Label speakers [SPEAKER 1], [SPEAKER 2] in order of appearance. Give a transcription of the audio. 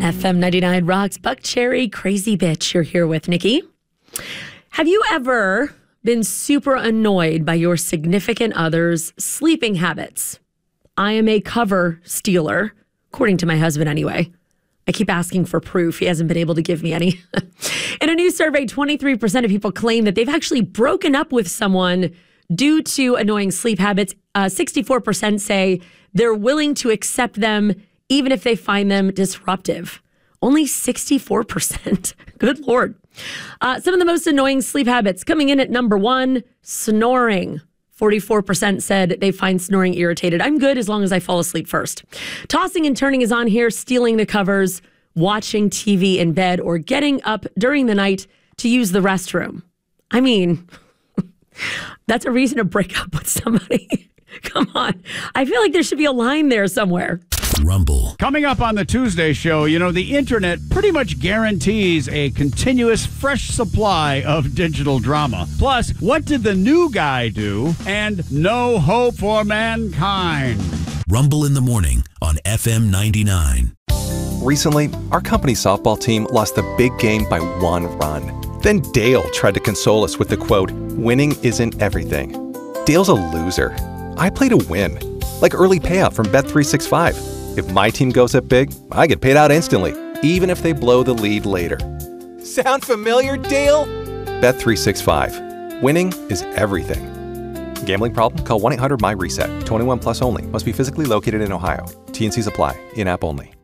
[SPEAKER 1] FM 99 rocks. Buck Cherry, Crazy Bitch. You're here with Nikki. Have you ever been super annoyed by your significant other's sleeping habits? I am a cover stealer, according to my husband anyway. I keep asking for proof. He hasn't been able to give me any. In a new survey, 23% of people claim that they've actually broken up with someone due to annoying sleep habits. 64% say they're willing to accept them even if they find them disruptive. Only 64%. Good Lord. Some of the most annoying sleep habits coming in at number one, snoring. 44% said they find snoring irritated. I'm good as long as I fall asleep first. Tossing and turning is on here, stealing the covers, watching TV in bed, or getting up during the night to use the restroom. I mean, that's a reason to break up with somebody. Come on. I feel like there should be a line there somewhere.
[SPEAKER 2] Rumble. Coming up on the Tuesday show, the internet pretty much guarantees a continuous fresh supply of digital drama. Plus, what did the new guy do? And no hope for mankind.
[SPEAKER 3] Rumble in the morning on FM 99.
[SPEAKER 4] Recently, our company softball team lost the big game by 1 run. Then Dale tried to console us with the quote, "Winning isn't everything." Dale's a loser. I play to win, like early payout from Bet365. If my team goes up big, I get paid out instantly, even if they blow the lead later. Sound familiar, Dale? Bet365. Winning is everything. Gambling problem? Call 1-800-MY-RESET. 21 plus only. Must be physically located in Ohio. T&Cs apply. In-app only.